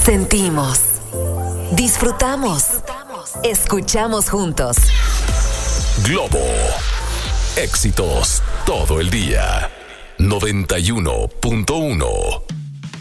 Sentimos, disfrutamos, escuchamos juntos. Globo. Éxitos todo el día. 91.1